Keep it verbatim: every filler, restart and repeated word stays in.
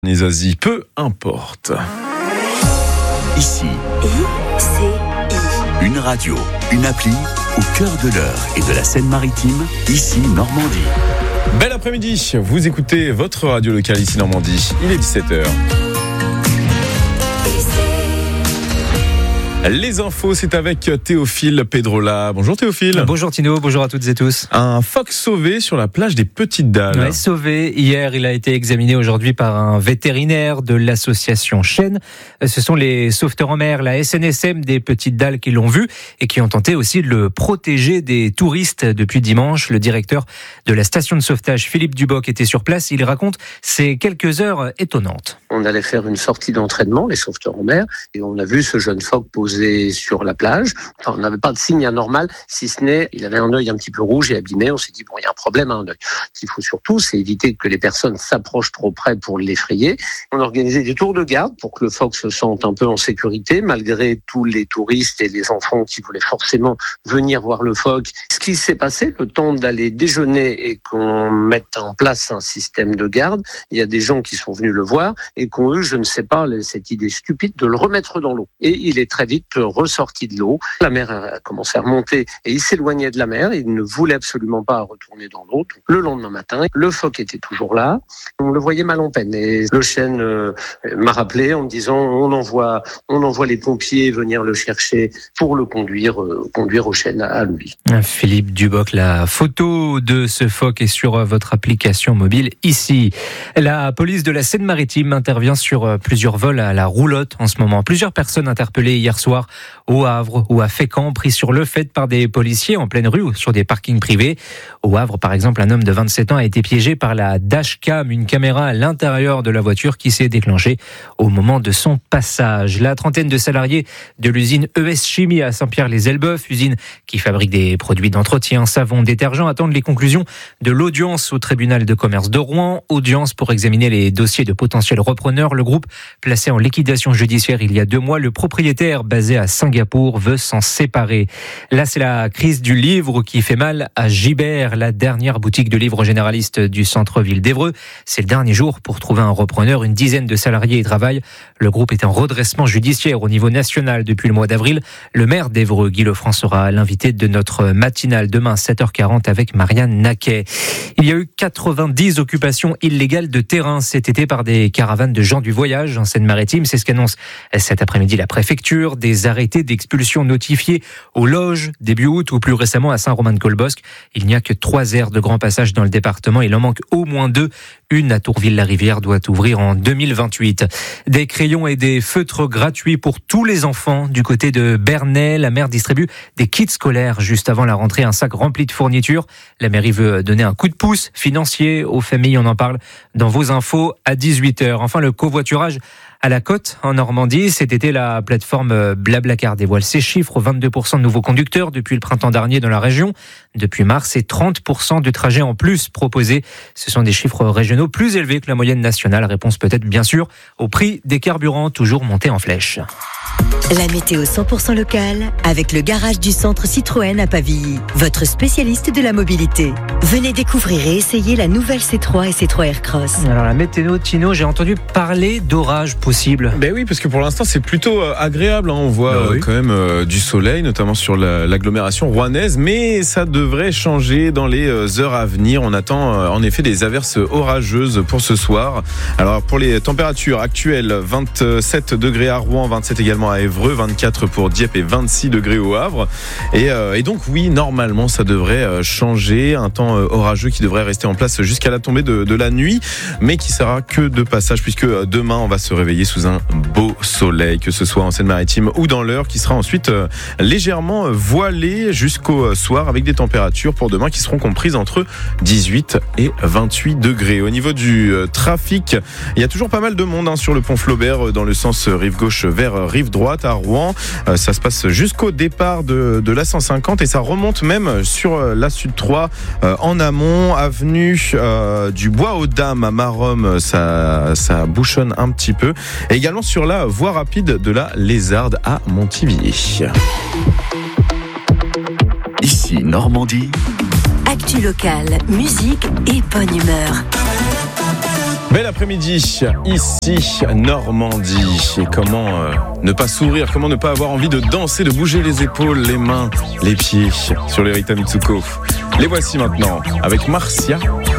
Nizazi, peu importe. Ici, I C I. une radio, une appli au cœur de l'Eure et de la Seine-Maritime, ici Normandie. Bel après-midi, vous écoutez votre radio locale ici Normandie, il est dix-sept heures. Les infos, c'est avec Théophile Pedrola. Bonjour Théophile. Bonjour Tino, bonjour à toutes et tous. Un phoque sauvé sur la plage des Petites Dalles. Ouais, sauvé hier, il a été examiné aujourd'hui par un vétérinaire de l'association Chêne. Ce sont les sauveteurs en mer, la S N S M des Petites Dalles qui l'ont vu et qui ont tenté aussi de le protéger des touristes depuis dimanche. Le directeur de la station de sauvetage, Philippe Duboc, était sur place. Il raconte ces quelques heures étonnantes. On allait faire une sortie d'entraînement, les sauveteurs en mer, et on a vu ce jeune phoque posé sur la plage. Enfin, on n'avait pas de signe anormal, si ce n'est, il avait un œil un petit peu rouge et abîmé. On s'est dit, bon, il y a un problème à un œil. Ce qu'il faut surtout, c'est éviter que les personnes s'approchent trop près pour l'effrayer. On a organisé des tours de garde pour que le phoque se sente un peu en sécurité, malgré tous les touristes et les enfants qui voulaient forcément venir voir le phoque. Ce qui s'est passé, le temps d'aller déjeuner et qu'on mette en place un système de garde, il y a des gens qui sont venus le voir et qui ont eu, je ne sais pas, cette idée stupide de le remettre dans l'eau. Et il est très vite ressorti de l'eau. La mer a commencé à remonter et il s'éloignait de la mer. Il ne voulait absolument pas retourner dans l'eau. Le lendemain matin, le phoque était toujours là. On le voyait mal en peine. Et le chêne euh, m'a rappelé en me disant on envoie, on envoie les pompiers venir le chercher pour le conduire, euh, conduire au chêne à lui. Philippe Duboc, la photo de ce phoque est sur votre application mobile ici. La police de la Seine-Maritime intervient sur plusieurs vols à la roulotte en ce moment. Plusieurs personnes interpellées hier soir au Havre ou à Fécamp, pris sur le fait par des policiers en pleine rue ou sur des parkings privés. Au Havre, par exemple, un homme de vingt-sept ans a été piégé par la dashcam, une caméra à l'intérieur de la voiture qui s'est déclenchée au moment de son passage. La trentaine de salariés de l'usine E S Chimie à Saint-Pierre-les-Elbeuf, usine qui fabrique des produits d'entretien, savon, détergents, attendent les conclusions de l'audience au tribunal de commerce de Rouen. Audience pour examiner les dossiers de potentiels repreneurs. Le groupe, placé en liquidation judiciaire il y a deux mois, le propriétaire basé à Singapour veut s'en séparer. Là, c'est la crise du livre qui fait mal à Gibert, la dernière boutique de livres généralistes du centre-ville d'Évreux. C'est le dernier jour pour trouver un repreneur. Une dizaine de salariés y travaillent. Le groupe est en redressement judiciaire au niveau national depuis le mois d'avril. Le maire d'Évreux, Guy Lefranc, sera l'invité de notre matinale demain à sept heures quarante avec Marianne Naquet. Il y a eu quatre-vingt-dix occupations illégales de terrain cet été par des caravanes de gens du voyage en Seine-Maritime. C'est ce qu'annonce cet après-midi la préfecture. Des arrêtés d'expulsion notifiés aux Loges, début août ou plus récemment à Saint-Romain-de-Colbosc. Il n'y a que trois aires de grand passage dans le département. Il en manque au moins deux. Une à Tourville-la-Rivière doit ouvrir en deux mille vingt-huit. Des crayons et des feutres gratuits pour tous les enfants du côté de Bernay. La maire distribue des kits scolaires juste avant la rentrée, un sac rempli de fournitures. La mairie veut donner un coup de pouce financier aux familles. On en parle dans vos infos à dix-huit heures. Enfin, le covoiturage à la côte, en Normandie, cet été, la plateforme Blablacar dévoile ses chiffres. vingt-deux pour cent de nouveaux conducteurs depuis le printemps dernier dans la région. Depuis mars, et trente pour cent de trajets en plus proposés. Ce sont des chiffres régionaux plus élevés que la moyenne nationale. Réponse peut-être, bien sûr, au prix des carburants toujours montés en flèche. La météo cent pour cent locale avec le garage du centre Citroën à Pavilly, votre spécialiste de la mobilité. Venez découvrir et essayer la nouvelle C trois et C trois Aircross. Alors la météo, Tino, j'ai entendu parler d'orage possible. Ben oui, parce que pour l'instant c'est plutôt euh, agréable. Hein. On voit Ben oui. euh, quand même euh, du soleil, notamment sur la, l'agglomération rouennaise, mais ça devrait changer dans les euh, heures à venir. On attend euh, en effet des averses orageuses pour ce soir. Alors pour les températures actuelles, vingt-sept degrés à Rouen, vingt-sept également à Évreux, vingt-quatre pour Dieppe et vingt-six degrés au Havre. Et, euh, et donc oui, normalement ça devrait euh, changer. Un temps euh, orageux qui devrait rester en place jusqu'à la tombée de, de la nuit, mais qui sera que de passage, puisque euh, demain on va se réveiller sous un beau soleil, que ce soit en Seine-Maritime ou dans l'Eure, qui sera ensuite euh, légèrement voilé jusqu'au soir, avec des températures pour demain qui seront comprises entre dix-huit et vingt-huit degrés. Au niveau du euh, trafic, il y a toujours pas mal de monde hein, sur le pont Flaubert, euh, dans le sens rive gauche vers rive droite à Rouen. Euh, ça se passe jusqu'au départ de, de la cent cinquante et ça remonte même sur euh, la Sud trois euh, en amont, avenue euh, du Bois aux Dames à Maromme, ça, ça bouchonne un petit peu. Et également sur la voie rapide de la Lézarde à Montivilliers. Ici Normandie. Actu locale, musique et bonne humeur. Bel après-midi, ici, Normandie. Et comment euh, ne pas sourire, comment ne pas avoir envie de danser, de bouger les épaules, les mains, les pieds sur les Rita Mitsuko. Les voici maintenant avec Marcia.